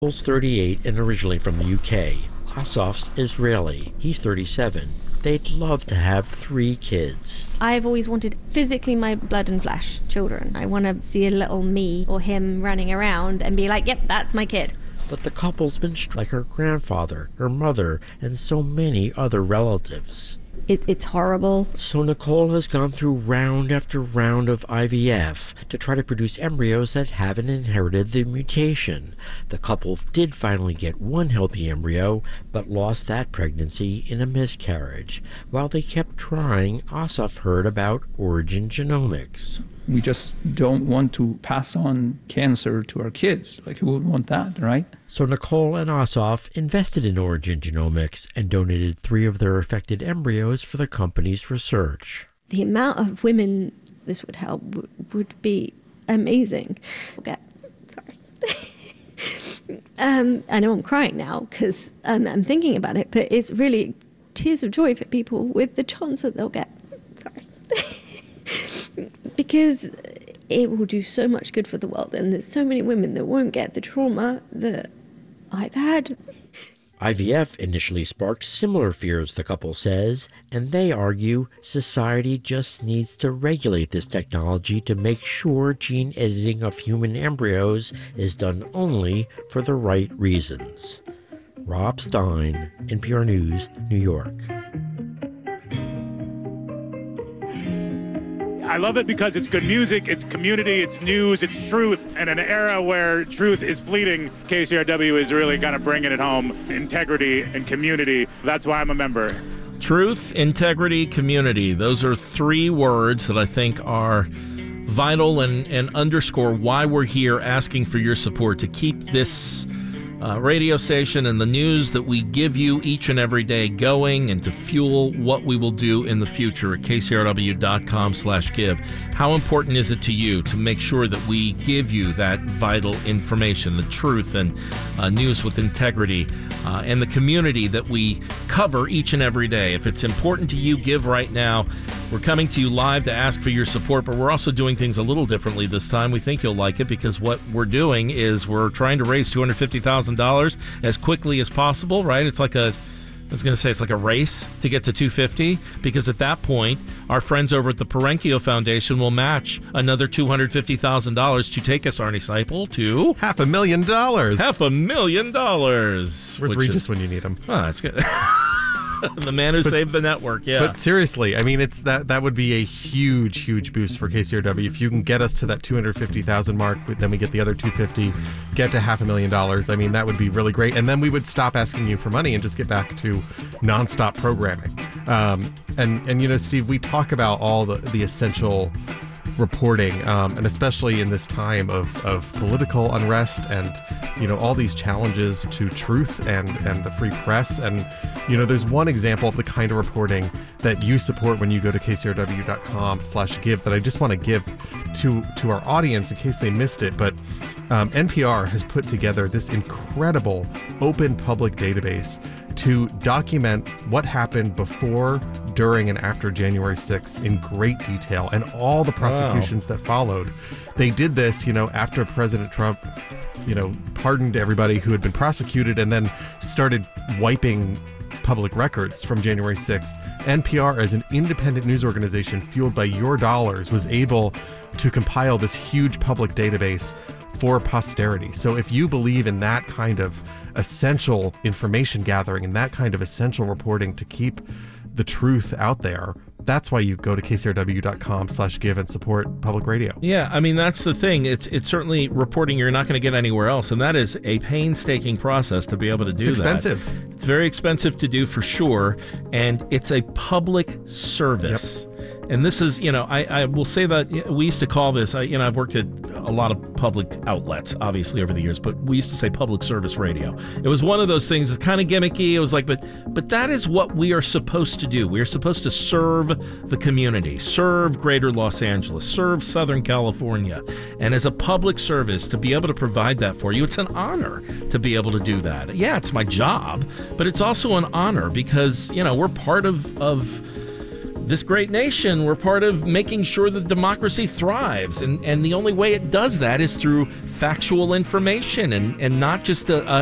Nicole's 38 and originally from the UK. Asaf's Israeli. He's 37. They'd love to have 3 kids. I've always wanted physically my blood and flesh children. I want to see a little me or him running around and be like, yep, that's my kid. But the couple's been like her grandfather, her mother, and so many other relatives. It's horrible. So Nicole has gone through round after round of IVF to try to produce embryos that haven't inherited the mutation. The couple did finally get one healthy embryo, but lost that pregnancy in a miscarriage. While they kept trying, Asaf heard about Origin Genomics. We just don't want to pass on cancer to our kids. Like, who would want that, right? So Nicole and Asaf invested in Origin Genomics and donated 3 of their affected embryos for the company's research. The amount of women this would help would be amazing. Okay, sorry. I know I'm crying now because I'm thinking about it, but it's really tears of joy for people with the chance that they'll get. Sorry. Because it will do so much good for the world, and there's so many women that won't get the trauma that I've had. IVF initially sparked similar fears, the couple says, and they argue society just needs to regulate this technology to make sure gene editing of human embryos is done only for the right reasons. Rob Stein, NPR News, New York. I love it because it's good music, it's community, it's news, it's truth. And in an era where truth is fleeting, KCRW is really kind of bringing it home. Integrity and community. That's why I'm a member. Truth, integrity, community. Those are 3 words that I think are vital and underscore why we're here asking for your support to keep this radio station and the news that we give you each and every day going, and to fuel what we will do in the future at kcrw.com/give. How important is it to you to make sure that we give you that vital information, the truth and news with integrity, and the community that we cover each and every day? If it's important to you, give right now. We're coming to you live to ask for your support, but we're also doing things a little differently this time. We think you'll like it because what we're doing is we're trying to raise $250,000 as quickly as possible, right? It's like it's like a race to get to 250, because at that point, our friends over at the Parenkio Foundation will match another $250,000 to take us, Arnie Seipel, to $500,000. $500,000. Where's Regis when you need him? Oh, that's good. The man who saved the network, yeah. But seriously, I mean, it's that would be a huge boost for KCRW. If you can get us to that 250,000 mark, then we get the other 250, get to $500,000. I mean, that would be really great. And then we would stop asking you for money and just get back to nonstop programming. And you know, Steve, we talk about all the essential reporting, and especially in this time of political unrest and, you know, all these challenges to truth and the free press. And, you know, there's one example of the kind of reporting that you support when you go to kcrw.com/give that I just want to give to our audience in case they missed it. But NPR has put together this incredible open public database to document what happened before, during, and after January 6th in great detail, and all the prosecutions that followed. They did this, you know, after President Trump, you know, pardoned everybody who had been prosecuted and then started wiping public records from January 6th. NPR, as an independent news organization fueled by your dollars, was able to compile this huge public database for posterity. So if you believe in that kind of essential information gathering and that kind of essential reporting to keep the truth out there, that's why you go to kcrw.com/give and support public radio. Yeah, I mean, that's the thing. It's certainly reporting you're not going to get anywhere else, and that is a painstaking process to be able to do that. It's expensive. It's very expensive to do for sure, and it's a public service. Yep. And this is, you know, I will say that we used to call this, I've worked at a lot of public outlets, obviously, over the years, but we used to say public service radio. It was one of those things, it's kind of gimmicky. It was like, but that is what we are supposed to do. We are supposed to serve the community, serve Greater Los Angeles, serve Southern California. And as a public service, to be able to provide that for you, it's an honor to be able to do that. Yeah, it's my job, but it's also an honor because, you know, we're part of this great nation. We're part of making sure that democracy thrives. And the only way it does that is through factual information and not just a